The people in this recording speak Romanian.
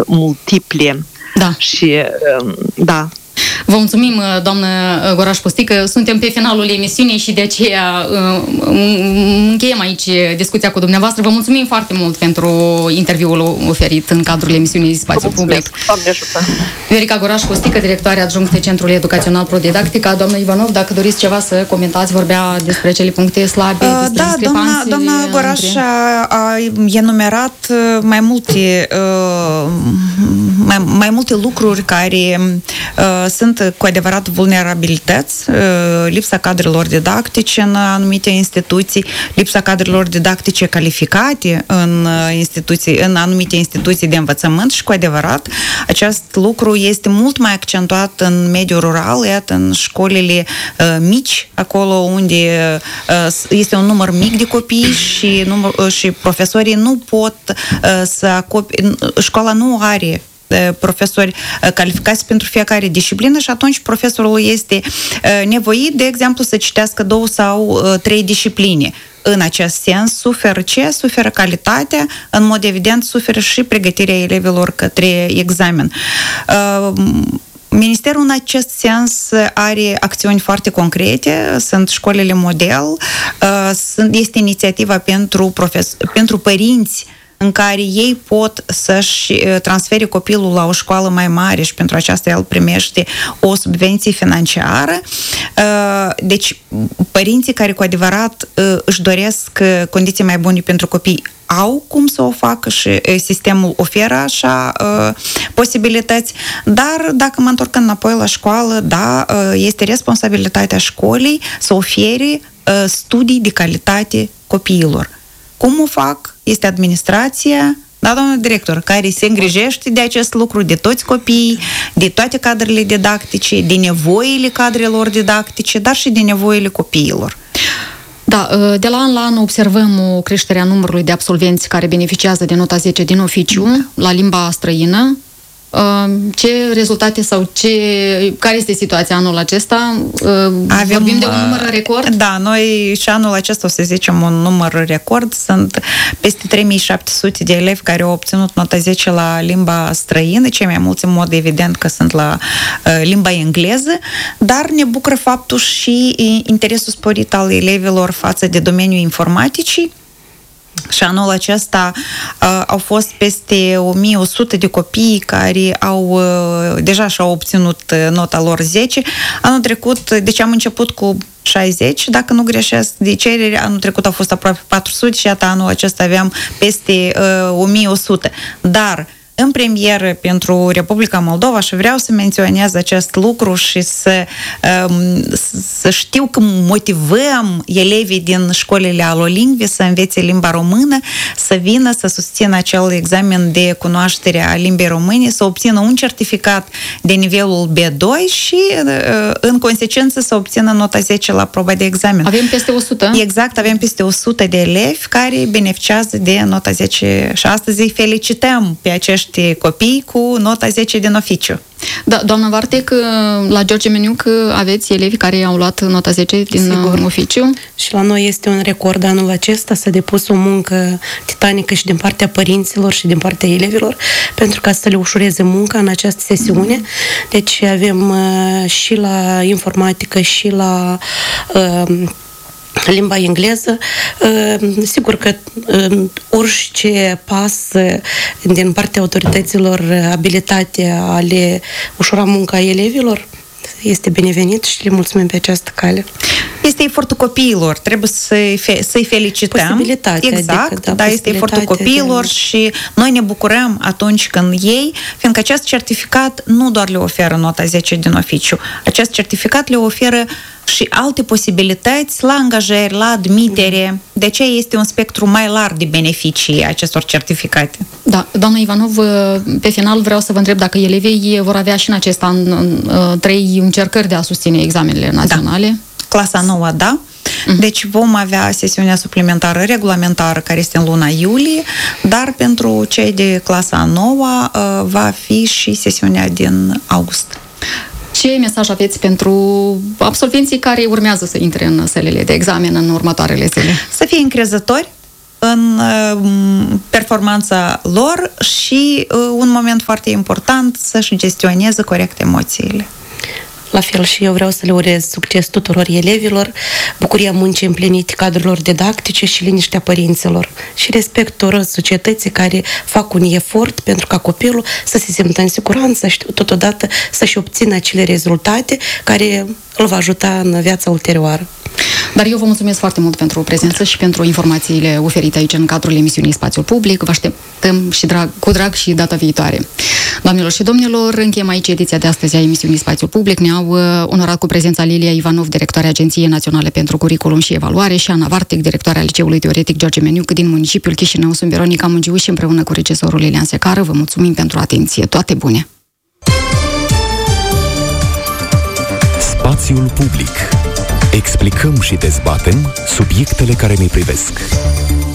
multiple. Da. Și, da. Vă mulțumim, doamnă Goraș Pustică. Suntem pe finalul emisiunii și de aceea încheiem aici discuția cu dumneavoastră. Vă mulțumim foarte mult pentru interviul oferit în cadrul emisiunii Spațiu Public. Viorica Goraș Pustică, directoare adjunctă Centrului Educațional Prodidactica. Doamnă Ivanov, dacă doriți ceva să comentați, vorbea despre cele puncte slabe, despre discrepanțe. Doamna Goraș a enumerat mai multe lucruri care sunt cu adevărat vulnerabilități, lipsa cadrelor didactice în anumite instituții, lipsa cadrelor didactice calificate în anumite instituții de învățământ și cu adevărat acest lucru este mult mai accentuat în mediul rural, iată, în școlile mici, acolo unde este un număr mic de copii și profesorii nu pot să acopere, școala nu are profesori calificați pentru fiecare disciplină și atunci profesorul este nevoit, de exemplu, să citească 2 sau 3 discipline. În acest sens, suferă calitatea, în mod evident, suferă și pregătirea elevilor către examen. Ministerul în acest sens are acțiuni foarte concrete, sunt școlile model, este inițiativa pentru părinți în care ei pot să-și transfere copilul la o școală mai mare și pentru aceasta el primește o subvenție financiară. Deci, părinții care cu adevărat își doresc condiții mai bune pentru copii au cum să o facă și sistemul oferă așa posibilități, dar dacă mă întorc înapoi la școală, da, este responsabilitatea școlii să ofere studii de calitate copiilor. Cum o fac? Este administrația, da, domnul director, care se îngrijește de acest lucru, de toți copiii, de toate cadrele didactice, de nevoile cadrelor didactice, dar și de nevoile copiilor. Da, de la an la an observăm o creștere a numărului de absolvenți care beneficiază de nota 10 din oficiu la limba străină. Ce rezultate sau care este situația anul acesta? Vorbim de un număr record? Da, noi și anul acesta o să zicem un număr record. Sunt peste 3700 de elevi care au obținut nota 10 la limba străină, cei mai mulți în mod evident că sunt la limba engleză, dar ne bucură faptul și interesul sporit al elevilor față de domeniul informaticii. Și anul acesta au fost peste 1100 de copii care deja și-au obținut nota lor 10. Anul trecut, deci am început cu 60, dacă nu greșesc, de cereri. Anul trecut au fost aproape 400 și iată anul acesta aveam peste 1100. Dar în premieră pentru Republica Moldova și vreau să menționez acest lucru și să știu că motivăm elevii din școlile alolingve să învețe limba română, să vină să susțină acel examen de cunoaștere a limbii române, să obțină un certificat de nivelul B2 și în consecință să obțină nota 10 la proba de examen. Avem peste 100? Exact, avem peste 100 de elevi care beneficiază de nota 10 și astăzi îi felicităm pe acești copii cu nota 10 din oficiu. Da, doamna Vartec, la George Meniuc aveți elevi care au luat nota 10 din oficiu? Și la noi este un record anul acesta, s-a depus o muncă titanică și din partea părinților și din partea elevilor, pentru ca să le ușureze munca în această sesiune. Deci avem și la informatică și la limba engleză. Sigur că orice pas din partea autorităților abilitate a le ușura munca elevilor este binevenit și le mulțumim pe această cale. Este efortul copiilor, trebuie să-i felicităm. Posibilitatea. Exact, adică, da, este efortul copiilor și noi ne bucurăm atunci când ei, fiindcă acest certificat nu doar le oferă nota 10 din oficiu, acest certificat le oferă și alte posibilități la angajări, la admitere. De aceea este un spectru mai larg de beneficii acestor certificate. Da, doamna Ivanov, pe final vreau să vă întreb dacă elevii vor avea și în acest an 3 încercări de a susține examenele naționale. Da. Clasa 9, da. Deci vom avea sesiunea suplimentară regulamentară care este în luna iulie, dar pentru cei de clasa 9 va fi și sesiunea din august. Ce mesaj aveți pentru absolvenții care urmează să intre în sălile de examen în următoarele zile? Să fie încrezători, în performanța lor și, un moment foarte important, să-și gestioneze corect emoțiile. La fel și eu vreau să le urez succes tuturor elevilor, bucuria muncii împlinite cadrelor didactice și liniștea părinților și respectul societății care fac un efort pentru ca copilul să se simtă în siguranță și totodată să-și obțină acele rezultate care îl va ajuta în viața ulterioară. Dar eu vă mulțumesc foarte mult pentru prezență și pentru informațiile oferite aici în cadrul emisiunii Spațiul Public. Vă așteptăm și cu drag și data viitoare. Doamnelor și domnilor, încheiem aici ediția de astăzi a emisiunii Spațiul Public. Ne-au onorat cu prezența Lilia Ivanov, directoarea Agenției Naționale pentru Curiculum și Evaluare, și Ana Vartic, directoarea Liceului Teoretic George Meniuc din municipiul Chișinău. Sunt Veronica Mungiu și împreună cu regizorul Lilian Secară vă mulțumim pentru atenție. Toate bune! Spațiul Public. Explicăm și dezbatem subiectele care ne privesc.